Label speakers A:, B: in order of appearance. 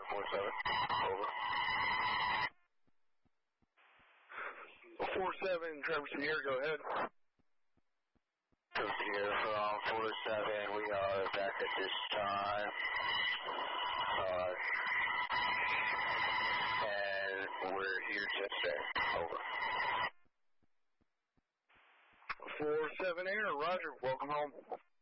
A: 47, over.
B: 47, Trevor Senior, go ahead.
A: Trevor Senior from 47, we are back at this time. And we're here to stay. Over.
B: 47 Air, Roger, welcome home.